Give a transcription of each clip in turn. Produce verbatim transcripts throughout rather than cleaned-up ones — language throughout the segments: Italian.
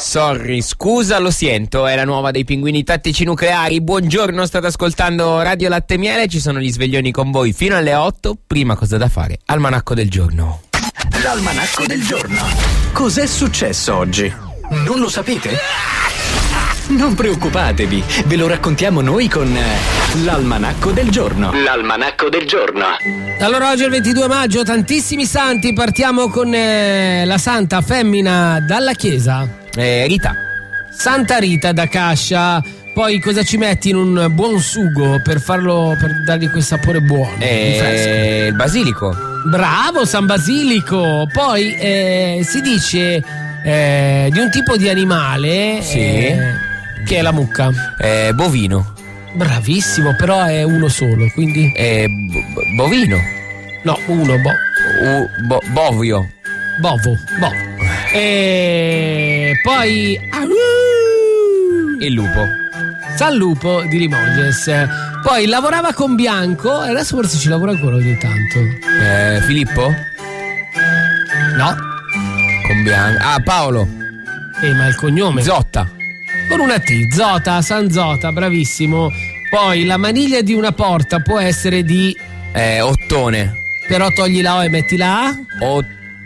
Sorry, scusa, lo sento, è la nuova dei Pinguini Tattici Nucleari. Buongiorno, state ascoltando Radio Latte e Miele, ci sono gli sveglioni con voi fino alle otto. Prima cosa da fare? Almanacco del giorno. L'almanacco del giorno. Cos'è successo oggi? Non lo sapete? Non preoccupatevi, ve lo raccontiamo noi con l'almanacco del giorno. L'almanacco del giorno. Allora, oggi è il ventidue maggio, tantissimi santi. Partiamo con eh, la santa femmina dalla chiesa. Eh, Rita. Santa Rita da Cascia. Poi cosa ci metti in un buon sugo per farlo, per dargli quel sapore buono? Eh, il basilico. Bravo, San Basilico. Poi eh, si dice eh, di un tipo di animale, sì, eh, che è la mucca. Eh, bovino. Bravissimo, però è uno solo, quindi Eh, bo- bovino. no, uno, bo, U- bo- bovio. bovo, bovo. E poi Il lupo. San Lupo di Limoges. Poi lavorava con Bianco e adesso forse ci lavora ancora ogni tanto. Eh, Filippo? No? Con Bianco. Ah, Paolo. Eh, ma il cognome? Zotta. Con una T, Zota, San Zota, bravissimo. Poi la maniglia di una porta può essere di... Eh, Ottone. Però togli la O e metti la A. O-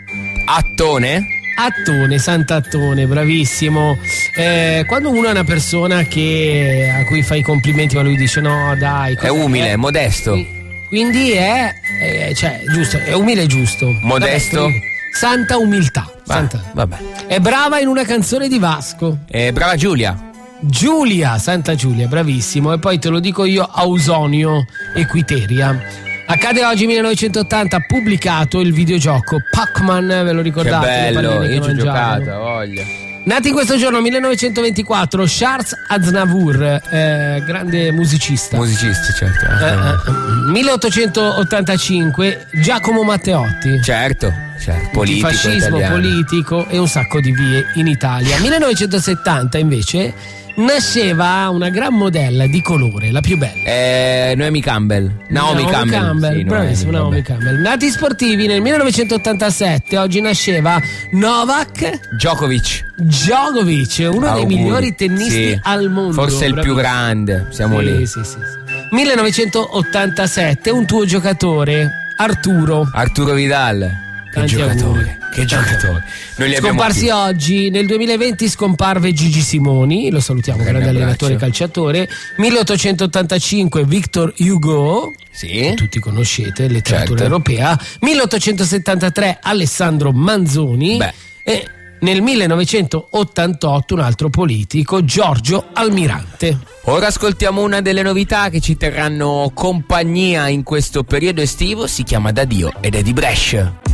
Attone? Attone, Sant'Attone, bravissimo. Eh, quando uno è una persona che a cui fai i complimenti ma lui dice no dai, È umile, è modesto. quindi è, è cioè giusto, è umile e giusto. Modesto. Vabbè, santa umiltà. Va, Santa. vabbè. È brava in una canzone di Vasco. Eh, brava Giulia. Giulia, Santa Giulia, bravissimo. E poi te lo dico io, Ausonio Equiteria. Accade oggi millenovecentottanta, pubblicato il videogioco Pac-Man, ve lo Che ricordate? Le bello, palline che io ci ho mangiavano. giocato, voglia. Nati in questo giorno, millenovecentoventiquattro, Charles Aznavour, eh, grande musicista. Musicisti, certo. Eh, eh, milleottocentottantacinque, Giacomo Matteotti. Certo, certo. Politico Fascismo, italiano. politico e un sacco di vie in Italia. millenovecentosettanta invece nasceva una gran modella di colore, la più bella. Eh, Noemi Campbell. Naomi, Campbell. Sì, bravissimo, Noemi, Naomi vabbè. Campbell. Nati sportivi nel millenovecentottantasette, oggi nasceva Novak Djokovic. Djokovic, uno Auguri. dei migliori tennisti Sì. al mondo. Forse il più bravissimo. grande. Siamo Sì, lì. sì, sì, sì. millenovecentottantasette, un tuo giocatore, Arturo. Arturo Vidal. Che Tanti giocatore. auguri. Che giocatore. Noi li abbiamo Scomparsi più. oggi, nel duemilaventi scomparve Gigi Simoni, lo salutiamo, Grande grande allenatore e abbraccio. calciatore. milleottocentottantacinque Victor Hugo, Sì. tutti conoscete, letteratura Certo. europea. milleottocentosettantatré Alessandro Manzoni. Beh. E nel millenovecentottantotto un altro politico, Giorgio Almirante. Ora ascoltiamo una delle novità che ci terranno compagnia in questo periodo estivo. Si chiama Da Dio ed è di Brescia.